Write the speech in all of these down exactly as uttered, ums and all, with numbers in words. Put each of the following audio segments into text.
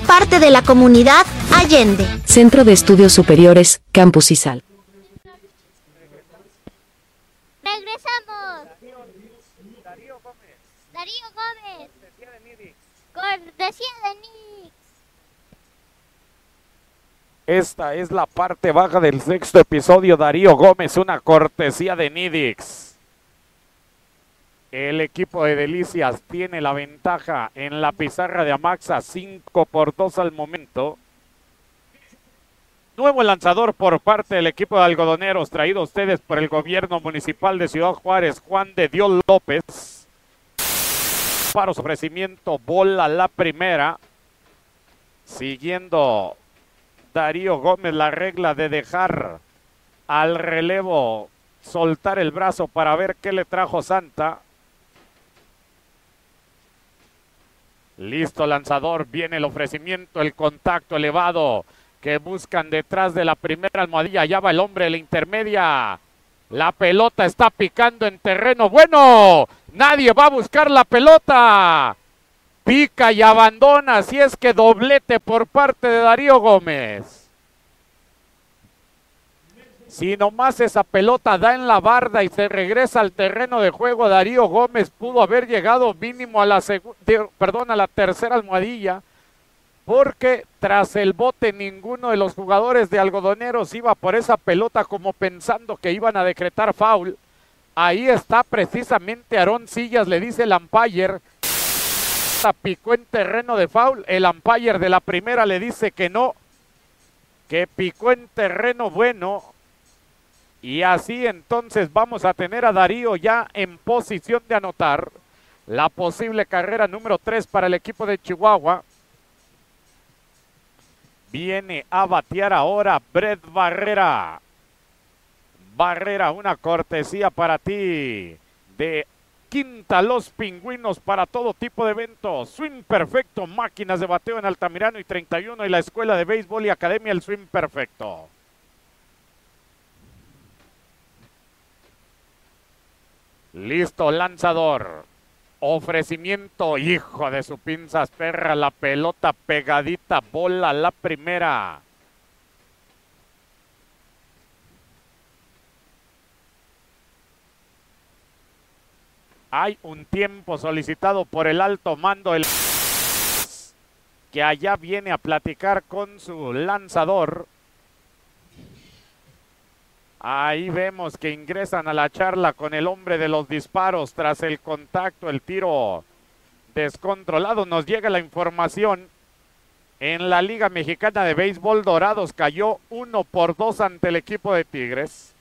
parte de la comunidad Allende. Centro de Estudios Superiores, Campus Izal. Regresamos. Darío Gómez. Darío Gómez. Cortesía de Nidix. Cortesía de Nidix. Esta es la parte baja del sexto episodio. Darío Gómez, una cortesía de Nidix. El equipo de Delicias tiene la ventaja en la pizarra de Amaxa, cinco por dos al momento. Nuevo lanzador por parte del equipo de algodoneros, traído a ustedes por el gobierno municipal de Ciudad Juárez, Juan de Dios López. Para su ofrecimiento, bola la primera. Siguiendo Darío Gómez la regla de dejar al relevo soltar el brazo para ver qué le trajo Santa. Listo lanzador, viene el ofrecimiento, el contacto elevado que buscan detrás de la primera almohadilla. Allá va el hombre de la intermedia. La pelota está picando en terreno bueno. Nadie va a buscar la pelota. Pica y abandona, así es que doblete por parte de Darío Gómez. Si nomás esa pelota da en la barda y se regresa al terreno de juego, Darío Gómez pudo haber llegado mínimo a la segunda, perdón, a la tercera almohadilla, porque tras el bote ninguno de los jugadores de algodoneros iba por esa pelota como pensando que iban a decretar foul. Ahí está precisamente Aarón Sillas, le dice el umpire, picó en terreno de foul. El umpire de la primera le dice que no, que picó en terreno bueno. Y así entonces vamos a tener a Darío ya en posición de anotar la posible carrera número tres para el equipo de Chihuahua. Viene a batear ahora Brett Barrera. Barrera, una cortesía para ti de Quinta Los Pingüinos para todo tipo de eventos. Swing Perfecto, máquinas de bateo en Altamirano y treinta y uno y la Escuela de Béisbol y Academia El Swing Perfecto. Listo, lanzador. Ofrecimiento, hijo de su pinzas perra, la pelota pegadita, bola la primera. Hay un tiempo solicitado por el alto mando, el que allá viene a platicar con su lanzador. Ahí vemos que ingresan a la charla con el hombre de los disparos tras el contacto, el tiro descontrolado. Nos llega la información. En la Liga Mexicana de Béisbol, Dorados cayó uno por dos ante el equipo de Tigres.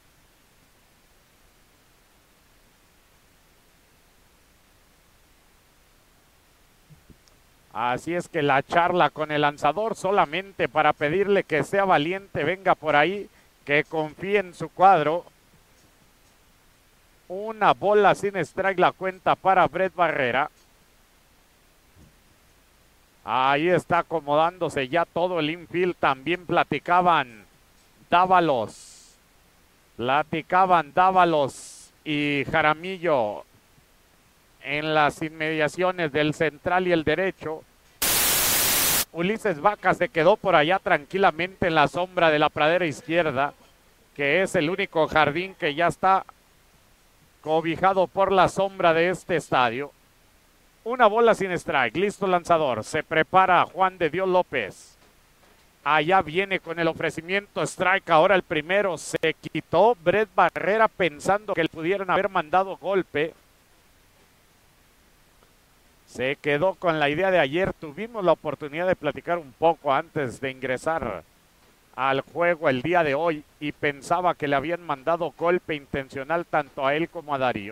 Así es que la charla con el lanzador solamente para pedirle que sea valiente, venga por ahí, que confíe en su cuadro. Una bola sin strike la cuenta para Brett Barrera. Ahí está acomodándose ya todo el infield. También platicaban Dávalos. Platicaban Dávalos y Jaramillo en las inmediaciones del central y el derecho. Ulises Vaca se quedó por allá tranquilamente en la sombra de la pradera izquierda, que es el único jardín que ya está cobijado por la sombra de este estadio. Una bola sin strike, listo lanzador, se prepara Juan de Dios López. Allá viene con el ofrecimiento, strike, ahora el primero, se quitó Brett Barrera pensando que le pudieran haber mandado golpe. Se quedó con la idea de ayer, tuvimos la oportunidad de platicar un poco antes de ingresar al juego el día de hoy y pensaba que le habían mandado golpe intencional tanto a él como a Darío.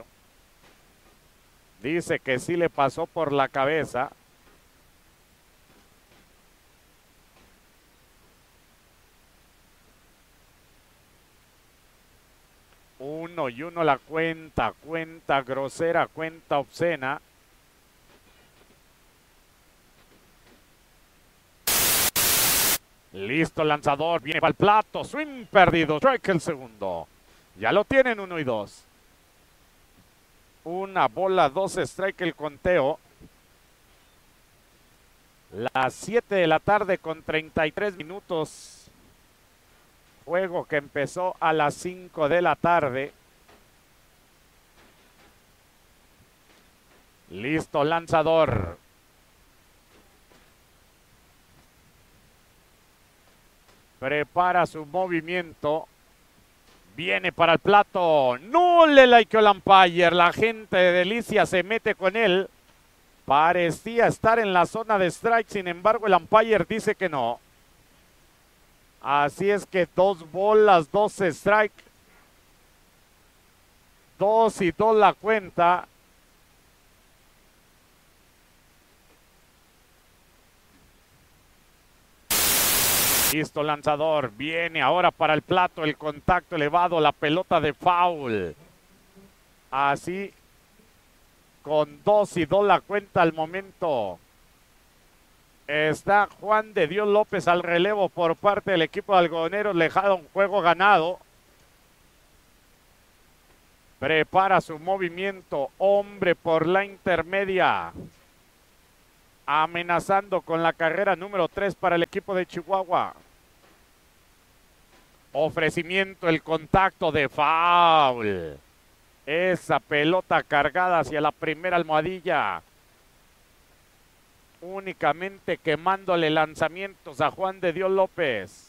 Dice que sí le pasó por la cabeza. Uno y uno la cuenta, cuenta grosera, cuenta obscena. Listo lanzador, viene para el plato, swing perdido, strike el segundo. Ya lo tienen uno y dos. Una bola, dos strike el conteo. Las siete de la tarde con treinta y tres minutos. Juego que empezó a las cinco de la tarde. Listo, lanzador. Prepara su movimiento. Viene para el plato. No le likeó el umpire. La gente de Delicia se mete con él. Parecía estar en la zona de strike. Sin embargo, el umpire dice que no. Así es que dos bolas, dos strike. Dos y dos la cuenta. Listo, lanzador. Viene ahora para el plato. El contacto elevado. La pelota de foul. Así. Con dos y dos la cuenta al momento. Está Juan de Dios López al relevo por parte del equipo de Algodoneros. Le deja un juego ganado. Prepara su movimiento. Hombre por la intermedia. Amenazando con la carrera número tres para el equipo de Chihuahua. Ofrecimiento, el contacto de foul. Esa pelota cargada hacia la primera almohadilla. Únicamente quemándole lanzamientos a Juan de Dios López.